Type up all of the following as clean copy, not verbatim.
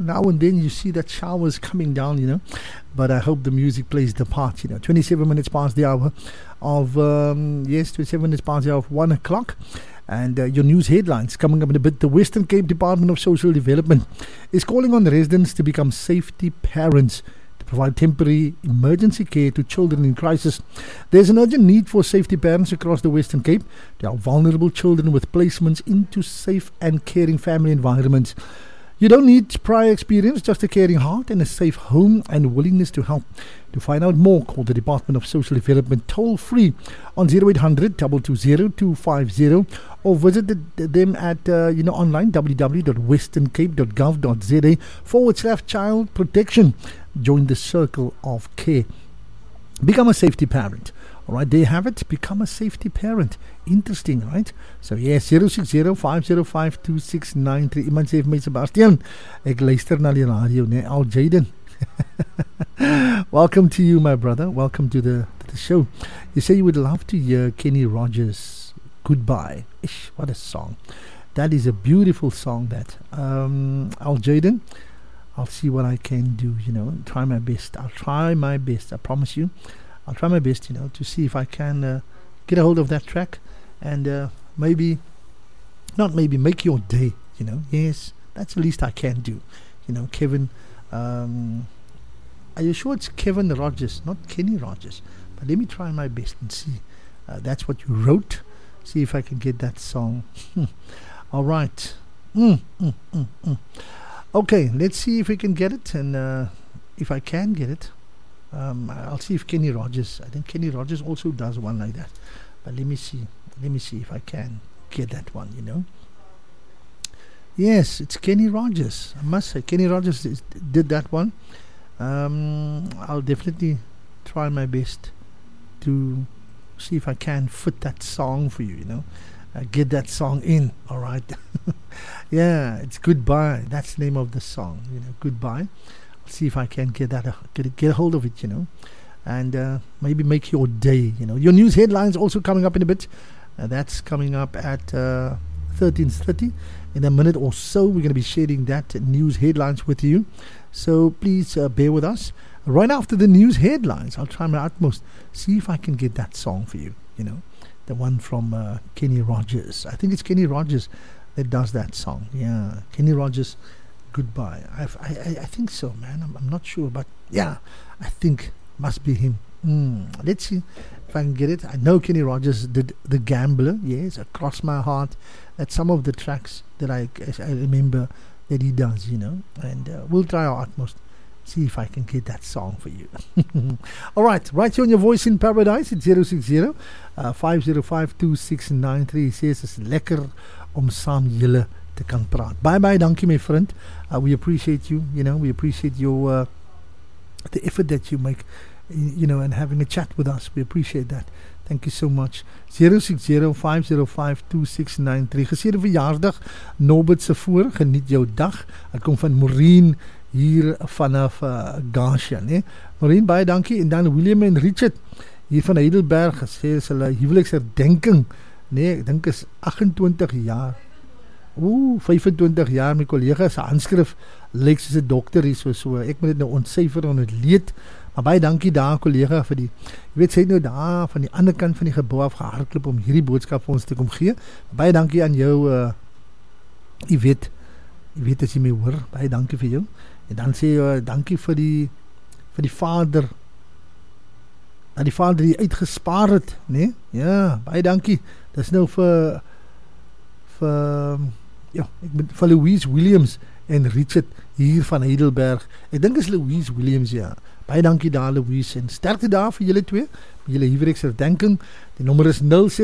now and then you see that showers coming down, but I hope the music plays the part, 27 minutes past the hour of 27 minutes past the hour of 1 o'clock. And your news headlines coming up in a bit. The Western Cape Department of Social Development is calling on residents to become safety parents to provide temporary emergency care to children in crisis. There's an urgent need for safety parents across the Western Cape to help vulnerable children with placements into safe and caring family environments. You don't need prior experience, just a caring heart and a safe home and willingness to help. To find out more, call the Department of Social Development toll free on 0800 220 250 or visit them at online www.westerncape.gov.za/child protection. Join the circle of care. Become a safety parent. All right, there you have it. Become a safety parent. Interesting, right? So yes, 060-505-2693. Iemand sê vir my, Sebastian, ek luister na die radio, nee, Al Jaden. Welcome to you, my brother. Welcome to the show. You say you would love to hear Kenny Rogers' Goodbye. Ish, what a song. That is a beautiful song, that. Al Jaden, I'll see what I can do, try my best. I'll try my best, I promise you. I'll try my best, to see if I can get a hold of that track and maybe make your day, Yes, that's the least I can do. Kevin, are you sure it's Kevin Rogers, not Kenny Rogers? But let me try my best and see. That's what you wrote. See if I can get that song. All right. Okay, let's see if we can get it, and if I can get it, I'll see if Kenny Rogers, I think Kenny Rogers also does one like that, but let me see if I can get that one, Yes, it's Kenny Rogers, I must say, Kenny Rogers did that one. I'll definitely try my best to see if I can fit that song for you, get that song in, all right. Yeah, it's Goodbye, that's the name of the song, Goodbye. See if I can get that, get a hold of it, and maybe make your day, Your news headlines also coming up in a bit. That's coming up at 13:30. In a minute or so, we're going to be sharing that news headlines with you. So please bear with us. Right after the news headlines, I'll try my utmost, see if I can get that song for you, the one from Kenny Rogers. I think it's Kenny Rogers that does that song. Yeah, Kenny Rogers, Goodbye. I think so, man. I'm not sure, but yeah, I think must be him. Let's see if I can get it. I know Kenny Rogers did The Gambler, yes, Across My Heart. That's some of the tracks that I remember that he does, and we'll try our utmost, see if I can get that song for you. All right, right here on your Voice in Paradise, it's 060-505-2693. Says it's lekker om saam julle te kan praat. Bye, dankie my friend. We appreciate you, we appreciate your the effort that you make, and having a chat with us. We appreciate that. Thank you so much. 060-505-2693. Geseëde verjaardag, Norbert se voor, geniet jou dag. Ek kom van Maureen hier vanaf Garcia, né? Maureen, baie dankie. En dan William en Richard hier van Heidelberg, gesê is hulle huweliksherdenking, nee, ek dink is 28 jaar. 25 jaar, my collega se handskrif lyk soos 'n dokter hier, so ek moet dit nou ontsyfer en het leed. Maar baie dankie daar, collega, vir die, jy weet, sy het nou daar van die ander kant van die gebou af gehardloop om hierdie boodskap vir ons te kom gee. Baie dankie aan jou, jy weet as jy my hoor, baie dankie vir jou. En dan sê jy, dankie vir die vader, dat die vader die uitgespaar het, nee? Ja, baie dankie. Dit is nou vir Louise Williams en Richard hier van Heidelberg. Ek dink is Louise Williams, ja. Baie dankie daar, Louise, en sterkte daar vir julle twee, vir julle huweliksherdenking. Die nommer is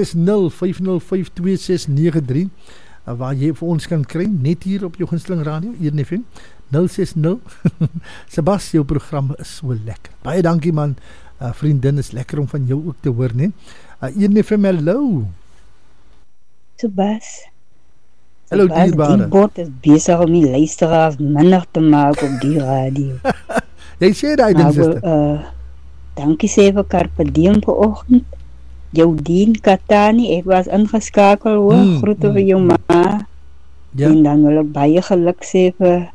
060-505-2693, waar jy vir ons kan kry, net hier op jou gunsteling radio, Eden FM, 060. Sebas, jou program is so lekker. Baie dankie man, vriendin, is lekker om van jou ook te hoor, ne? Eden FM, hello. Sebas. Hallo dierbare. Die bot is besig om die luisteraars minder te maak op die radio. Jy sê die ding, sister. Dankie sê vir Carpe Diem vanoggend. Jou dien Katani, ek was ingeskakel hoor, groete vir jou ma. Ja. En dan wil ek baie geluk sê vir